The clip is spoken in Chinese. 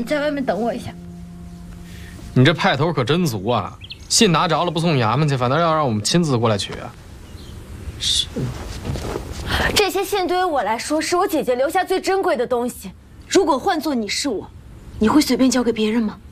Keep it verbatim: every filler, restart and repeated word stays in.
在外面等我一下。 你这派头可真足啊！信拿着了不送衙门去，反倒要让我们亲自过来取啊！是。 这些信对于我来说，是我姐姐留下最珍贵的东西。如果换做你是我，你会随便交给别人吗？